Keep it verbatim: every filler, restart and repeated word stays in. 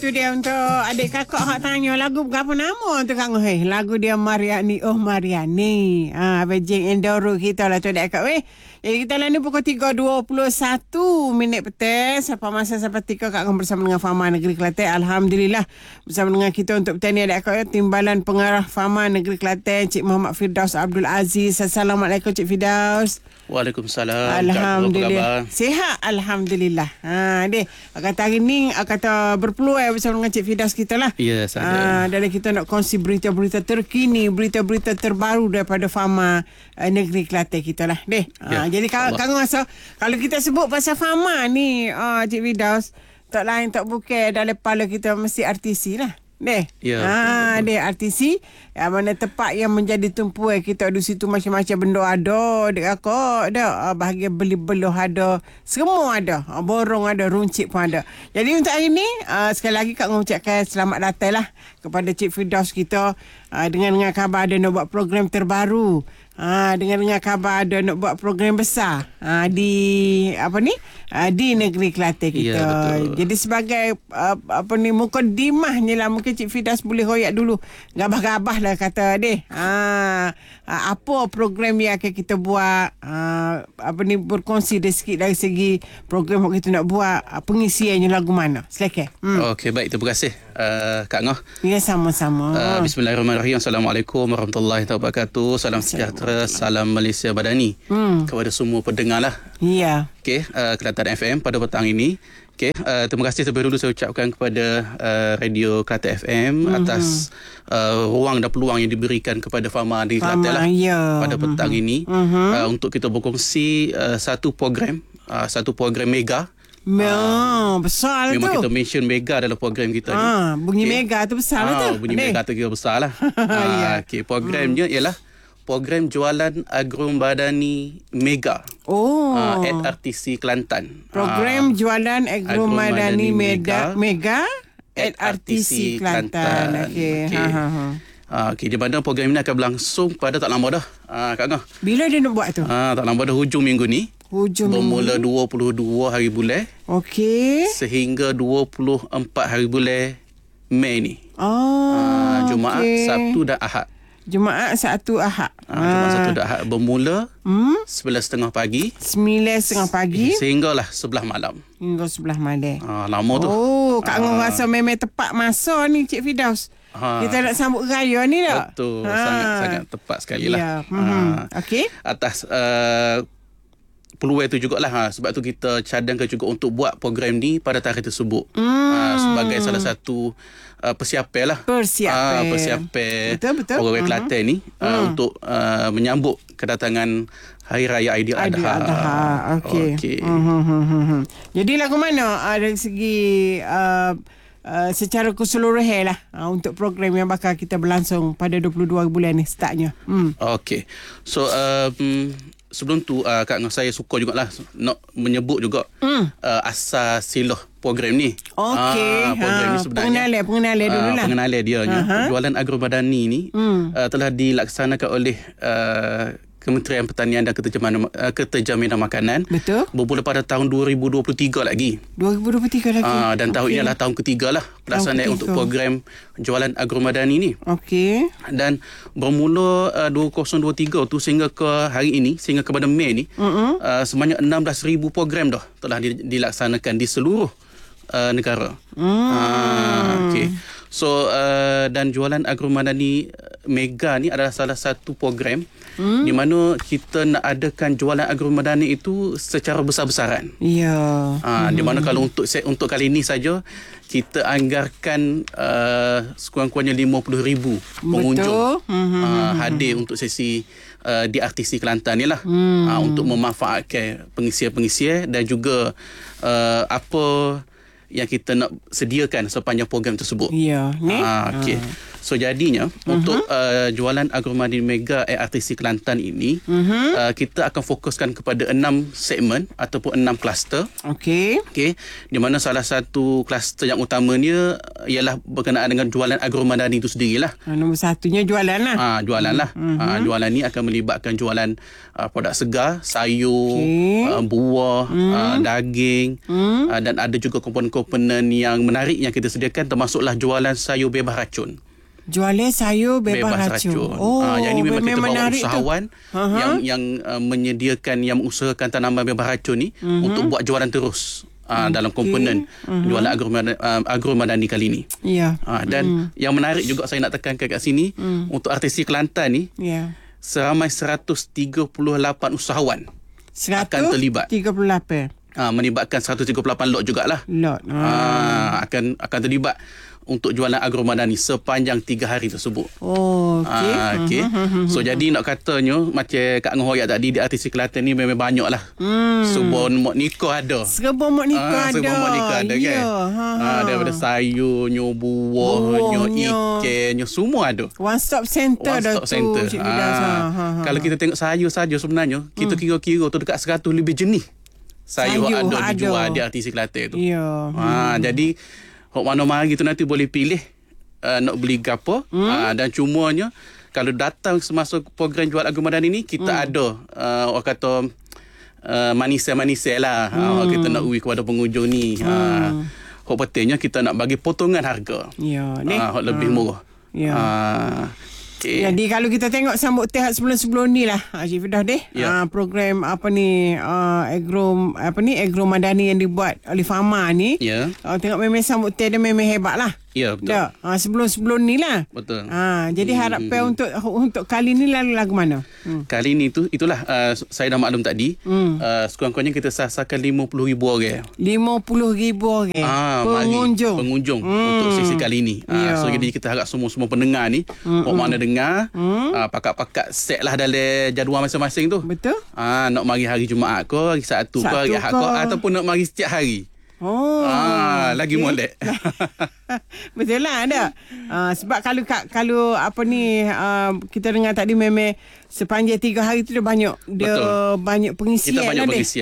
itu dia untuk adik kakak hak tanya lagu berapa nama tu Kak Ngah. Hey, lagu dia Mariani, oh Mariani. Ah, Beijing Endoro kita lah tu adik kakak weh. Jadi kita lah ni pukul tiga dua puluh satu minit petang. Sampai masa sampai tiga Kak Ngah bersama dengan Fama Negeri Kelantan. Alhamdulillah bersama dengan kita untuk bertanya adik kakak Timbalan Pengarah Fama Negeri Kelantan Cik Muhammad Firdaus Abdul Aziz. Assalamualaikum Cik Firdaus. Waalaikumsalam. Alhamdulillah. Sihat Alhamdulillah. Ha deh, kata hari ni kata berpeluang bersama dengan Cik Firdaus kita lah. Ya, saya. Ha dan kita nak kongsi berita-berita terkini, berita-berita terbaru daripada Fama uh, Negeri Kelantan kita lah. Deh. Ha, ya, jadi kalau kang rasa kalau kita sebut pasal Fama ni, uh, Cik Firdaus, tak lain tak bukan dalam kepala kita mesti R T C lah. Deh. Ya, ha, deh R T C yang mana tempat yang menjadi tumpuan kita di situ macam-macam benda ada, dek akak ada, bahagian beli-belah ada, semua ada, borong ada, runcit pun ada. Jadi untuk hari ni uh, sekali lagi Kak mengucapkan selamat datang lah kepada Cik Firdaus kita uh, dengan dengan khabar ada nak buat program terbaru. Ha, dengan dengan khabar ada nak buat program besar ha, di apa ni ha, di negeri Kelantan kita. Ya, jadi sebagai uh, apa ni mukadimahnya lah mungkin Cik Firdaus boleh royak dulu gabah-gabah lah kata deh. Ha, apa program yang akan kita buat, ha, apa ni berkongsi dari sikit dari segi program yang kita nak buat, pengisiannya lagu mana. Silakan. Hmm. Okey, baik, terima kasih uh, Kak Ngah. Ya, sama-sama. Uh, Bismillahirrahmanirrahim. Assalamualaikum warahmatullahi wabarakatuh. Salam sejahtera, salam Malaysia Badani hmm. kepada semua pendengar lah. Ya. Okey, uh, Kelantan F M pada petang ini. Okey, uh, terima kasih terlebih dahulu saya ucapkan kepada uh, Radio Kelantan F M mm-hmm. atas uh, ruang dan peluang yang diberikan kepada Fama di Kelantan lah ya. pada petang mm-hmm. ini mm-hmm. Uh, untuk kita berkongsi uh, satu program, uh, satu program mega. Ah, besar memang tu. Memang kita mention mega dalam program kita ah, ni. Bunyi okay. mega tu besar lah ah, tu. Bunyi Adek. mega tu kira besar lah. ah, yeah. okay, programnya hmm. ialah program jualan agromadani mega. Oh. Uh, at R T C Kelantan. Program uh, jualan agromadani mega, mega at R T C Kelantan. Okey. Okay. Ha ha ha. Uh, okay, di mana program ini akan berlangsung pada tak lama dah. Uh, Kak Ngah. Bila dia nak buat tu? Uh, tak lama dah, hujung minggu ni. Hujung bermula minggu. dua puluh dua hari bulan. Okey. Sehingga dua puluh empat hari bulan Mei ni. Oh, uh, Jumaat, okay. Sabtu dan Ahad. Jumaat, Sabtu, Ahad. Uh, Jumaat, Sabtu dan Ahad bermula hmm? sebelas tiga puluh pagi. sembilan tiga puluh pagi. Sehinggalah sebelah malam. Hingga sebelah malam. Uh, lama tu. Oh, Kak Ngah uh, rasa memang tepat masa ni Cik Firdaus. Ha. Kita nak sambut raya ni tak? Betul. Ha. Sangat-sangat tepat sekali lah. Ya. Mm-hmm. Ha. Okey. Atas uh, peluang itu jugalah. Ha. Sebab tu kita cadangkan juga untuk buat program ni pada tarikh tersebut. Mm. Ha. Sebagai salah satu uh, persiapan lah. Persiapan. Ha. Persiapan betul-betul. orang mm-hmm. Kelantan ni uh, mm. untuk uh, menyambut kedatangan Hari Raya Aidiladha. Aidiladha. Okey. Okay. Mm-hmm. Jadi lagu mana uh, dari segi uh, Uh, secara keseluruhan lah uh, untuk program yang bakal kita berlangsung pada dua puluh dua bulan ni startnya. Hmm. Okey. So um, sebelum tu uh, Kak Ngah, saya suka jugalah nak menyebut juga hmm. uh, asas silah program ni. Okey. Uh, program ha, ni sebenarnya pengenalan pengenalan dulu lah. Uh, pengenalan dia nya. Uh-huh. Jualan agromadani ni hmm. uh, telah dilaksanakan oleh uh, Kementerian Pertanian dan Keterjaminan, uh, Keterjaminan Makanan. Betul. Bermula pada tahun dua ribu dua puluh tiga lagi. dua ribu dua puluh tiga lagi. Uh, dan okay. tahun ini adalah tahun ketiga lah pelaksanaan untuk program jualan agromadani ni. Okey. Dan bermula uh, dua ribu dua puluh tiga tu sehingga ke hari ini, sehingga kepada Mei ni, uh-huh. uh, sebanyak enam belas ribu program dah telah dilaksanakan di seluruh uh, negara. Hmm. Uh, Okey. So uh, dan jualan agromadani mega ni adalah salah satu program hmm? di mana kita nak adakan jualan agromadani itu secara besar-besaran. Ya. Ha, hmm. Di mana kalau untuk untuk kali ini saja kita anggarkan uh, sekurang-kurangnya lima puluh ribu pengunjung hmm. uh, hadir untuk sesi uh, di R T C Kelantan ni lah. Hmm. Uh, untuk memanfaatkan pengisian-pengisian dan juga uh, apa yang kita nak sediakan sepanjang program tersebut. Ya. Ha, okey. So jadinya uh-huh. untuk uh, jualan agromadani mega at R T C Kelantan ini uh-huh. uh, kita akan fokuskan kepada enam segmen ataupun enam kluster. Okey. Okey. Di mana salah satu kluster yang utamanya ialah berkenaan dengan jualan agromadani itu sendirilah. Ha, nombor satunya jualan lah. Ha, jualan lah. Mm-hmm. Ha, jualan ni akan melibatkan jualan uh, produk segar, sayur, okay. uh, buah, mm. uh, daging mm. uh, dan ada juga komponen-komponen yang menarik yang kita sediakan, termasuklah jualan sayur bebas racun. Jualan sayur bebas, bebas racun. racun. Oh, ha, yang ini memang kita bawa usahawan uh-huh. yang yang uh, menyediakan, yang mengusahakan tanaman bebas racun ni uh-huh. untuk buat jualan terus. Uh, okay. Dalam komponen uh-huh. jualan agromadani, uh, agromadani kali ni. Ya. Yeah. Uh, dan uh-huh. yang menarik juga saya nak tekankan kat sini, uh-huh. untuk R T C Kelantan ni, yeah. seramai seratus tiga puluh lapan usahawan akan terlibat. tiga puluh lapan Uh, melibatkan seratus tiga puluh lapan lot jugalah. Lot. Uh. Uh, akan akan terlibat untuk jualan agromadani sepanjang tiga hari tersebut. Oh, okey. Ah, okay. Uh-huh. So, jadi nak katanya, macam Kak Ngah Hoyak tadi, di R T C Kelantan ni memang banyak lah. Hmm. Sebon mok nikah ada. Sebon mok nikah ah, ada. Sebon mok nikah ada, kan? Ha, ah, daripada sayurnya, buahnya, ikannya, semua ada. One stop center dah tu. One stop center. Ah. Ha, ha. Kalau kita tengok sayur saja sebenarnya, kita hmm. kira-kira tu dekat seratus lebih jenis sayur, sayur ada, ada dijual di R T C Kelantan tu. Ya. Ha, hmm. Jadi, hok mana mari tu nanti boleh pilih uh, nak beli gapo, hmm? uh, dan cumanya kalau datang semasa program jual agromadani ni, kita hmm. ada uh, orang kata uh, manisai-manisai lah. Hmm. Uh, kita nak uwi kepada pengunjung ni. Hmm. Uh, hok pentingnya kita nak bagi potongan harga. Ya, ni. Uh, hok lebih murah. Ya. Uh, Okay. Jadi kalau kita tengok sambut teh sebelum-sebelum ni lah, Cik Fidah deh, yeah. uh, program apa ni, uh, agro apa ni agromadani yang dibuat oleh Fama ni, yeah. uh, tengok memang sambut teh dia memang hebat lah. Ya, betul. Dah, uh, sebelum-sebelum ni lah. Betul. Uh, jadi hmm, harapan hmm. untuk untuk kali ni lalu lagu mana? Hmm. Kali ni tu itulah uh, saya dah maklum tadi. Hmm. Uh, sekurang-kurangnya kita sasarkan lima puluh ribu orang. lima puluh ribu orang. Ah, pengunjung. Mari, pengunjung hmm. untuk sesi kali ni. Uh, so jadi kita harap semua-semua pendengar ni, hmm. orang mana dengar, hmm. uh, pakat-pakat set lah dalam jadual masing-masing tu. Betul. Ah, uh, nak mari hari Jumaat ke, hari Sabtu ke, hari Ahad ke, ataupun nak mari setiap hari. Oh, ah, lagi okay. molek. Betul lah, ada. Uh, sebab kalau kalau apa ni uh, kita dengar tadi memang sepanjang tiga hari tu dia banyak dia Betul. banyak pengisian. Kita banyak lah pengisian.